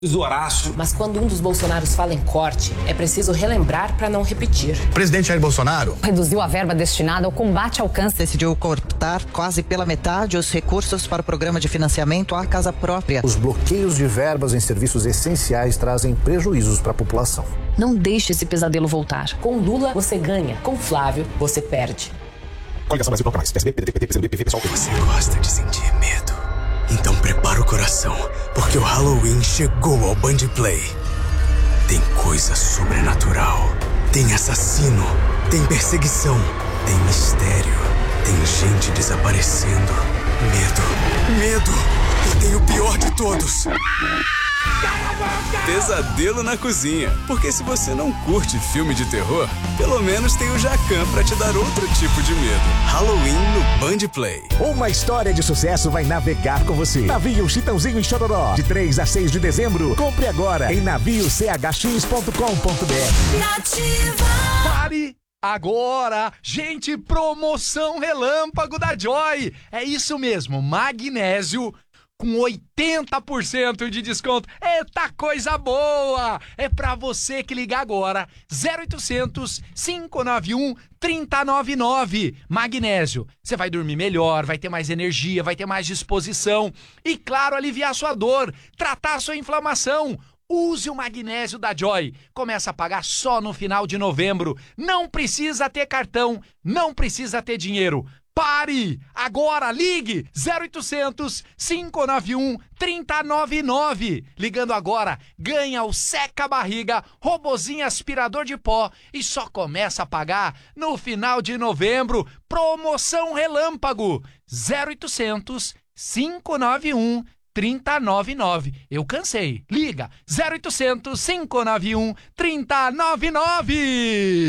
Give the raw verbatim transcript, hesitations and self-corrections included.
do Horácio. Mas quando um dos Bolsonaros fala em corte, é preciso relembrar para não repetir. O presidente Jair Bolsonaro reduziu a verba destinada ao combate ao câncer. Decidiu cortar quase pela metade os recursos para o programa de financiamento à casa própria. Os bloqueios de verbas em serviços essenciais trazem prejuízos para a população. Não deixe esse pesadelo voltar. Com Lula, você ganha. Com Flávio, você perde. Coligação Brasil Bloco Mais. P S B, P D T, P T, P C do B, P V, Pessoal. Você gosta de sentir medo? Então prepara o coração, porque o Halloween chegou ao Band Play. Tem coisa sobrenatural, tem assassino, tem perseguição, tem mistério, tem gente desaparecendo. Medo, medo, e tem o pior de todos. Pesadelo na cozinha, porque se você não curte filme de terror, pelo menos tem o Jacan pra te dar outro tipo de medo. Halloween no Band Play. Uma história de sucesso vai navegar com você. Navio Chitãozinho e Chororó, de três a seis de dezembro. Compre agora em navio c h x ponto com ponto b r. Nativa. Pare agora! Gente, promoção relâmpago da Joy. É isso mesmo, magnésio com oitenta por cento de desconto. Eita coisa boa! É pra você que ligar agora. zero oitocentos, cinco nove um, três zero nove nove. Magnésio. Você vai dormir melhor, vai ter mais energia, vai ter mais disposição. E, claro, aliviar sua dor, tratar sua inflamação. Use o magnésio da Joy. Começa a pagar só no final de novembro. Não precisa ter cartão, não precisa ter dinheiro. Pare! Agora ligue! zero oitocentos, cinco nove um, três zero nove nove. Ligando agora, ganha o seca-barriga, robozinho aspirador de pó e só começa a pagar no final de novembro. Promoção relâmpago! zero oitocentos, cinco nove um, três zero nove nove. Eu cansei. Liga! zero oitocentos, cinco nove um, três zero nove nove.